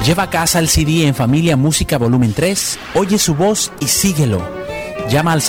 Lleva a casa el CD En Familia Música Volumen 3, oye su voz y síguelo. Llama al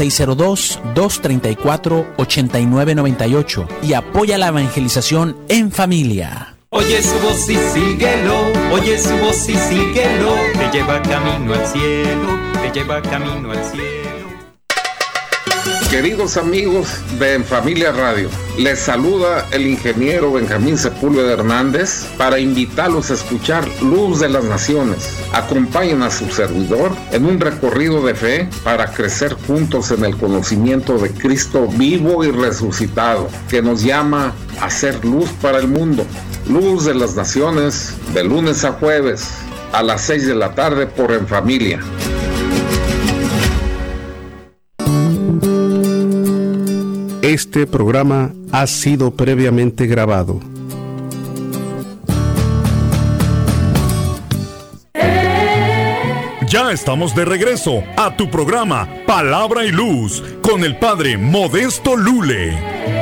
602-234-8998 y apoya la evangelización en familia. Oye su voz y síguelo, oye su voz y síguelo, te lleva camino al cielo, te lleva camino al cielo. Queridos amigos de En Familia Radio, les saluda el ingeniero Benjamín Sepúlveda Hernández para invitarlos a escuchar Luz de las Naciones. Acompañen a su servidor en un recorrido de fe para crecer juntos en el conocimiento de Cristo vivo y resucitado, que nos llama a ser luz para el mundo. Luz de las Naciones, de lunes a jueves, a las 6 de la tarde por En Familia. Este programa ha sido previamente grabado. Ya estamos de regreso a tu programa Palabra y Luz con el Padre Modesto Lule.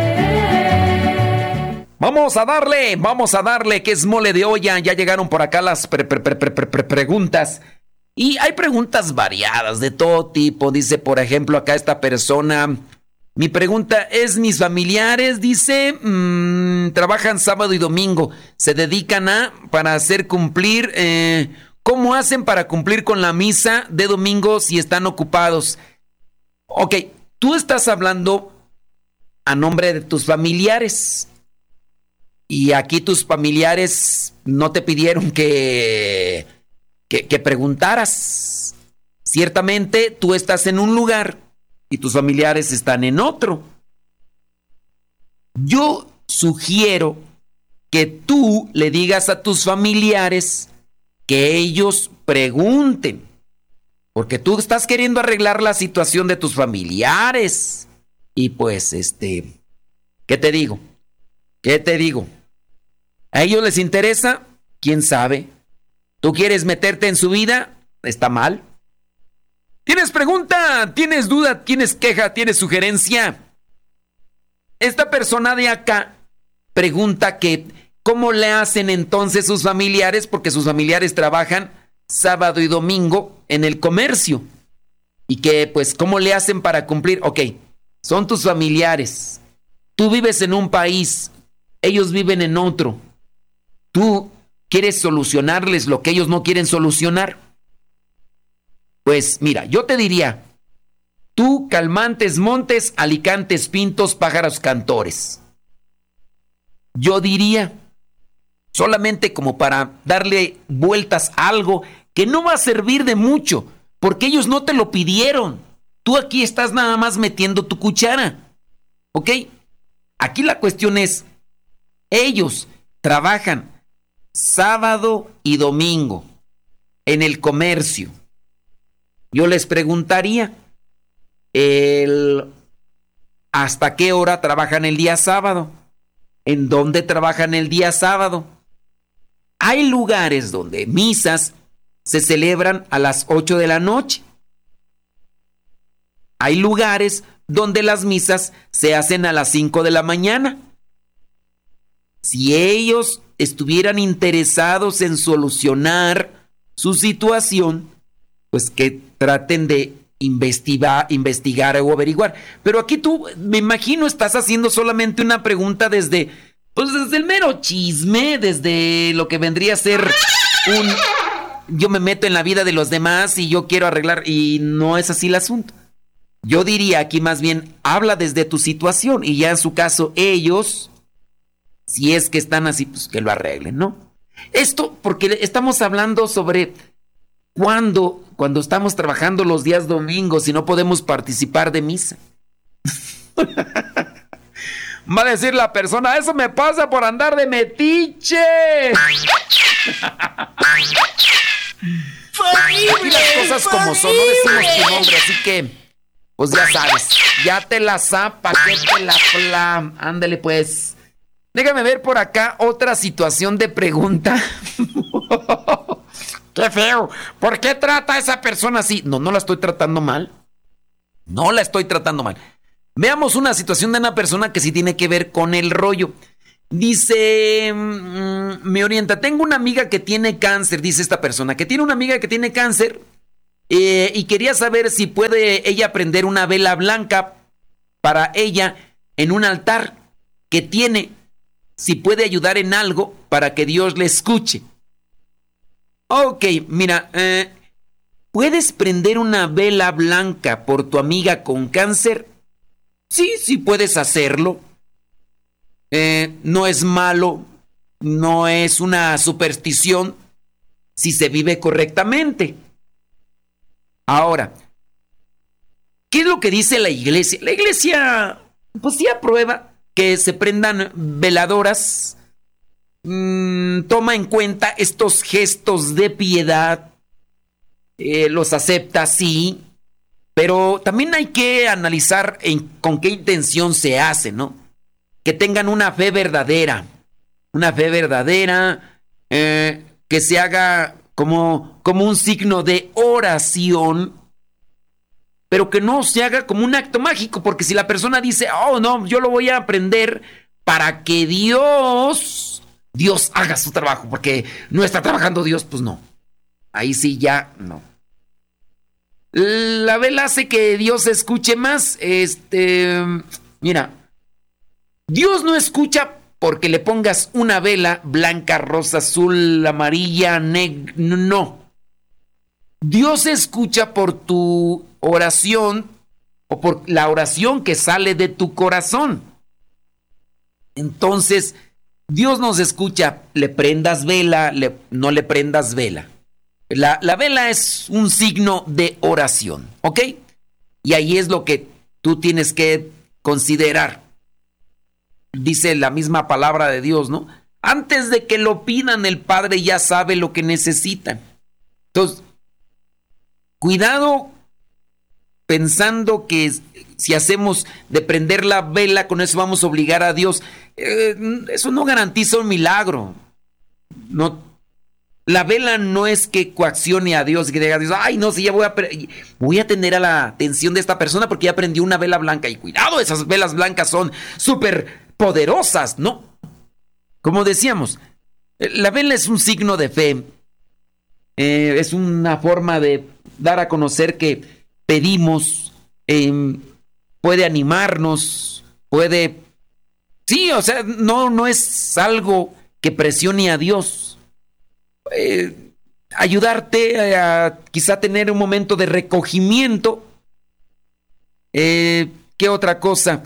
Vamos a darle, que es mole de olla. Ya llegaron por acá las preguntas. Y hay preguntas variadas de todo tipo. Dice, por ejemplo, acá esta persona... Mi pregunta es, mis familiares, dice, trabajan sábado y domingo, se dedican para hacer cumplir, ¿cómo hacen para cumplir con la misa de domingo si están ocupados? Ok, tú estás hablando a nombre de tus familiares y aquí tus familiares no te pidieron que preguntaras. Ciertamente tú estás en un lugar y tus familiares están en otro. Yo sugiero que tú le digas a tus familiares que ellos pregunten, porque tú estás queriendo arreglar la situación de tus familiares. Y pues, ¿qué te digo? ¿A ellos les interesa? ¿Quién sabe? ¿Tú quieres meterte en su vida? ¿Está mal? ¿Tienes pregunta? ¿Tienes duda? ¿Tienes queja? ¿Tienes sugerencia? Esta persona de acá pregunta que ¿cómo le hacen entonces sus familiares? Porque sus familiares trabajan sábado y domingo en el comercio. Y que pues ¿cómo le hacen para cumplir? Ok, son tus familiares. Tú vives en un país, ellos viven en otro. Tú quieres solucionarles lo que ellos no quieren solucionar. Pues mira, yo te diría, tú calmantes montes, alicantes pintos, pájaros cantores. Yo diría, solamente como para darle vueltas a algo que no va a servir de mucho, porque ellos no te lo pidieron. Tú aquí estás nada más metiendo tu cuchara, ¿ok? Aquí la cuestión es, ellos trabajan sábado y domingo en el comercio. Yo les preguntaría, ¿hasta qué hora trabajan el día sábado? ¿En dónde trabajan el día sábado? Hay lugares donde misas se celebran a las 8 de la noche. Hay lugares donde las misas se hacen a las 5 de la mañana. Si ellos estuvieran interesados en solucionar su situación, pues que traten de investigar o averiguar. Pero aquí tú, me imagino, estás haciendo solamente una pregunta desde el mero chisme, desde lo que vendría a ser yo me meto en la vida de los demás y yo quiero arreglar, y no es así el asunto. Yo diría aquí más bien, habla desde tu situación y ya en su caso ellos, si es que están así, pues que lo arreglen, ¿no? Esto porque estamos hablando sobre cuando estamos trabajando los días domingos y no podemos participar de misa. Va a decir la persona, eso me pasa por andar de metiche. Aquí las cosas como son, no decimos tu nombre, así que, pues ya sabes, ya te la zapa, que te la flam. Ándale pues. Déjame ver por acá otra situación de pregunta. ¡Qué feo! ¿Por qué trata a esa persona así? No la estoy tratando mal. Veamos una situación de una persona que sí tiene que ver con el rollo. Dice, me orienta, tengo una amiga que tiene cáncer, dice esta persona, que tiene una amiga que tiene cáncer y quería saber si puede ella prender una vela blanca para ella en un altar que tiene, si puede ayudar en algo para que Dios le escuche. Ok, mira, ¿puedes prender una vela blanca por tu amiga con cáncer? Sí puedes hacerlo. No es malo, no es una superstición si se vive correctamente. Ahora, ¿qué es lo que dice la iglesia? La iglesia, pues sí aprueba que se prendan veladoras, toma en cuenta estos gestos de piedad, los acepta, sí, pero también hay que analizar con qué intención se hace, ¿no? Que tengan una fe verdadera, que se haga como un signo de oración, pero que no se haga como un acto mágico, porque si la persona dice, oh no, yo lo voy a aprender para que Dios haga su trabajo, porque no está trabajando Dios, pues no, ahí sí ya no. La vela hace que Dios escuche más, mira, Dios no escucha porque le pongas una vela blanca, rosa, azul, amarilla, negra, no. Dios escucha por tu oración o por la oración que sale de tu corazón. Entonces, Dios nos escucha, le prendas vela, no le prendas vela. La vela es un signo de oración, ¿ok? Y ahí es lo que tú tienes que considerar. Dice la misma palabra de Dios, ¿no? Antes de que lo pidan, el Padre ya sabe lo que necesitan. Entonces, cuidado pensando que si hacemos de prender la vela, con eso vamos a obligar a Dios. Eso no garantiza un milagro. No, la vela no es que coaccione a Dios y que diga a Dios, ay, no, si ya voy a tener a la atención de esta persona porque ya prendió una vela blanca. Y cuidado, esas velas blancas son súper poderosas, ¿no? Como decíamos, la vela es un signo de fe. Es una forma de dar a conocer que pedimos, puede animarnos, puede... Sí, o sea, no es algo que presione a Dios. Ayudarte a quizá tener un momento de recogimiento. ¿Qué otra cosa?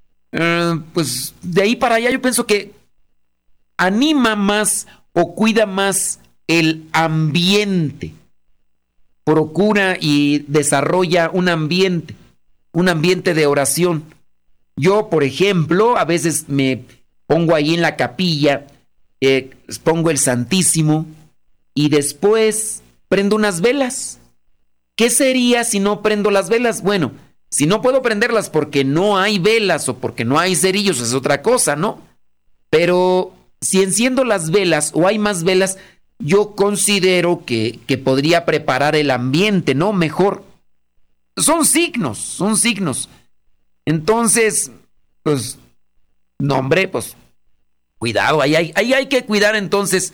Pues de ahí para allá yo pienso que anima más o cuida más el ambiente. Procura y desarrolla un ambiente de oración. Yo, por ejemplo, a veces me pongo ahí en la capilla, pongo el Santísimo y después prendo unas velas. ¿Qué sería si no prendo las velas? Bueno, si no puedo prenderlas porque no hay velas o porque no hay cerillos, es otra cosa, ¿no? Pero si enciendo las velas o hay más velas, yo considero que podría preparar el ambiente, ¿no? Mejor. Son signos. Entonces, pues, no, hombre, pues, cuidado, ahí hay que cuidar entonces.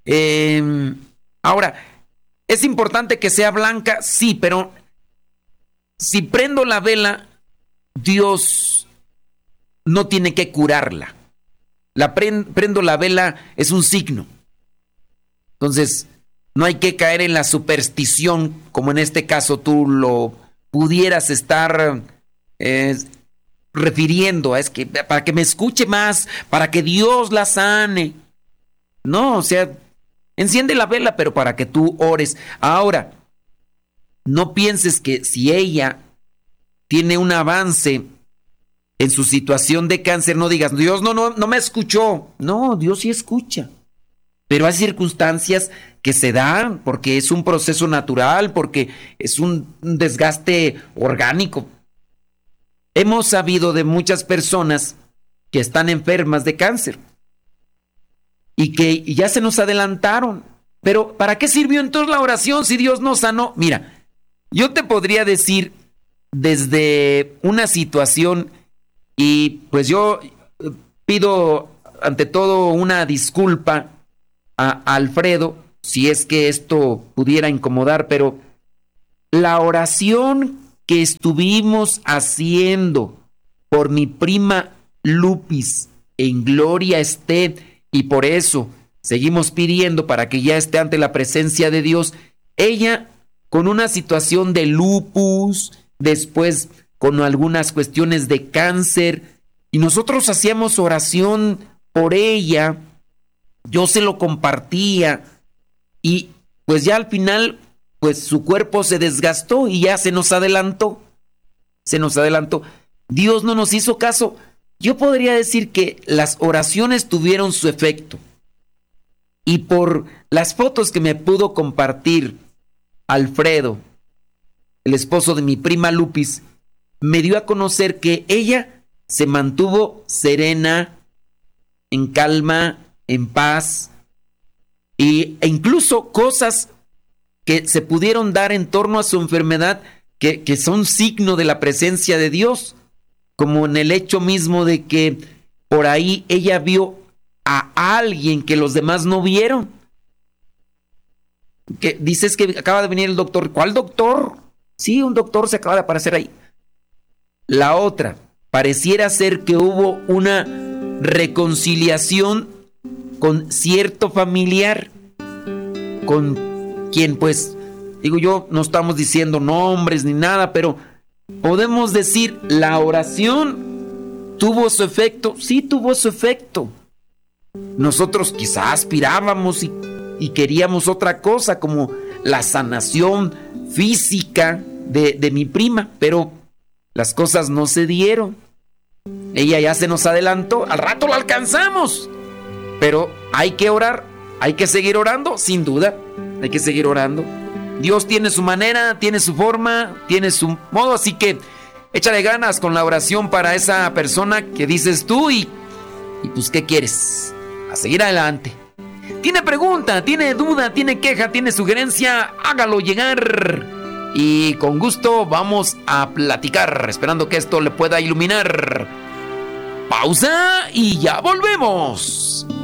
Ahora, ¿es importante que sea blanca? Sí, pero si prendo la vela, Dios no tiene que curarla. Prendo la vela, es un signo. Entonces, no hay que caer en la superstición, como en este caso tú lo pudieras estar refiriendo. Es que para que me escuche más, para que Dios la sane. No, o sea, enciende la vela, pero para que tú ores. Ahora, no pienses que si ella tiene un avance en su situación de cáncer, no digas, Dios no me escuchó. No, Dios sí escucha. Pero hay circunstancias que se dan porque es un proceso natural, porque es un desgaste orgánico. Hemos sabido de muchas personas que están enfermas de cáncer y que ya se nos adelantaron. Pero ¿para qué sirvió entonces la oración si Dios nos sanó? Mira, yo te podría decir desde una situación y pues yo pido ante todo una disculpa a Alfredo, si es que esto pudiera incomodar, pero la oración que estuvimos haciendo por mi prima Lupis, en gloria esté, y por eso seguimos pidiendo para que ya esté ante la presencia de Dios, ella con una situación de lupus, después con algunas cuestiones de cáncer, y nosotros hacíamos oración por ella, yo se lo compartía, y pues ya al final, pues su cuerpo se desgastó y ya se nos adelantó. Dios no nos hizo caso. Yo podría decir que las oraciones tuvieron su efecto. Y por las fotos que me pudo compartir Alfredo, el esposo de mi prima Lupis, me dio a conocer que ella se mantuvo serena, en calma, en paz, e incluso cosas que se pudieron dar en torno a su enfermedad que son signo de la presencia de Dios, como en el hecho mismo de que por ahí ella vio a alguien que los demás no vieron. Que dices que acaba de venir el doctor. ¿Cuál doctor? Sí, un doctor se acaba de aparecer ahí. La otra, pareciera ser que hubo una reconciliación con cierto familiar, con quien pues, digo yo, no estamos diciendo nombres ni nada, pero podemos decir, la oración tuvo su efecto. Sí, tuvo su efecto. Nosotros quizás aspirábamos y queríamos otra cosa, como la sanación física de mi prima, pero las cosas no se dieron. Ella ya se nos adelantó, al rato la alcanzamos, pero hay que orar, hay que seguir orando, sin duda, hay que seguir orando. Dios tiene su manera, tiene su forma, tiene su modo, así que échale ganas con la oración para esa persona que dices tú y pues ¿qué quieres? A seguir adelante. Tiene pregunta, tiene duda, tiene queja, tiene sugerencia, hágalo llegar y con gusto vamos a platicar, esperando que esto le pueda iluminar. Pausa y ya volvemos.